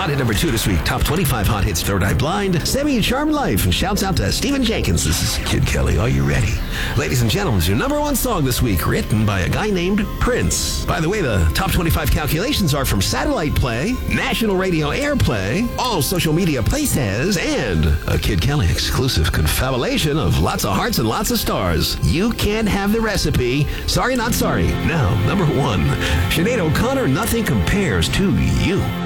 Hot hit number 2 this week. Top 25 hot hits, Third Eye Blind, Semi and Charmed Life. And shouts out to Stephen Jenkins. This is Kid Kelly. Are you ready? Ladies and gentlemen, your number 1 song this week, written by a guy named Prince. By the way, the top 25 calculations are from satellite play, national radio airplay, all social media places, and a Kid Kelly exclusive confabulation of lots of hearts and lots of stars. You can't have the recipe. Sorry, not sorry. Now, number 1, Sinead O'Connor, Nothing Compares to You.